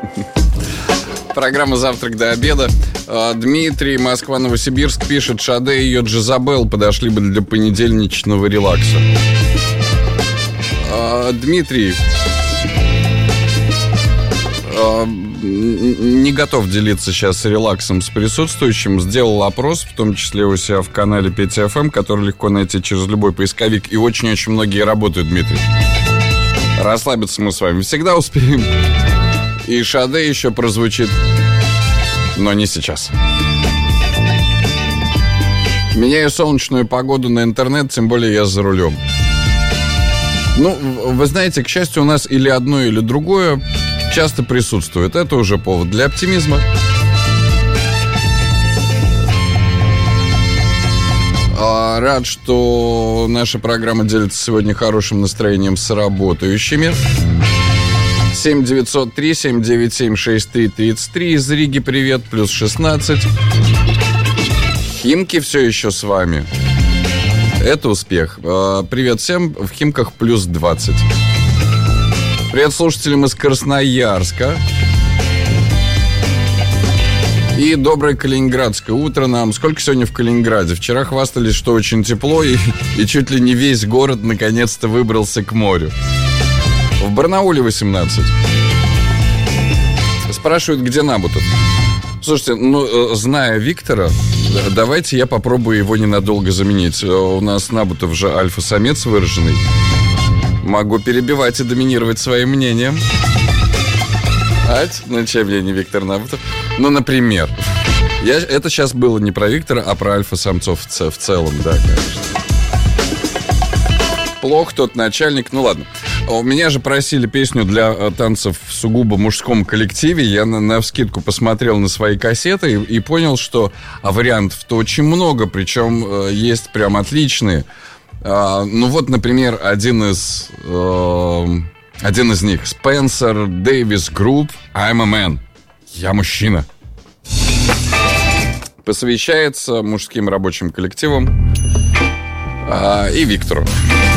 Программа «Завтрак до обеда». Дмитрий, Москва, Новосибирск, пишет: Шаде и ее Джезабел подошли бы для понедельничного релакса. Дмитрий, не готов делиться сейчас релаксом с присутствующим. Сделал опрос, в том числе у себя в канале Петя ФМ, который легко найти через любой поисковик. И очень-очень многие работают, Дмитрий. Расслабиться мы с вами всегда успеем. И Шаде еще прозвучит, но не сейчас. Меняю солнечную погоду на интернет, тем более я за рулем. Ну, вы знаете, к счастью, у нас или одно, или другое часто присутствует. Это уже повод для оптимизма. Рад, что наша программа делится сегодня хорошим настроением с работающими. 7-903-797-6333. Из Риги привет, плюс 16. Химки все еще с вами. Это успех. Привет всем. В Химках плюс 20. Привет слушателям из Красноярска. И доброе калининградское утро нам. Сколько сегодня в Калининграде? Вчера хвастались, что очень тепло, и чуть ли не весь город наконец-то выбрался к морю. В Барнауле 18. Спрашивают, где Набутов. Слушайте, ну, зная Виктора, давайте я попробую его ненадолго заменить. У нас Набутов же альфа-самец выраженный. Могу перебивать и доминировать своим мнением. На чье мнение Виктор Набутов? Ну, например. Это сейчас было не про Виктора, а про альфа-самцов в целом, да, конечно. Плох тот начальник, ну ладно. У меня же просили песню для танцев в сугубо мужском коллективе. Я навскидку посмотрел на свои кассеты и понял, что вариантов-то очень много, причем есть прям отличные. Ну вот, например, один из них. Spencer Davis Group «I'm a Man». Я мужчина. Посвящается мужским рабочим коллективам и Виктору.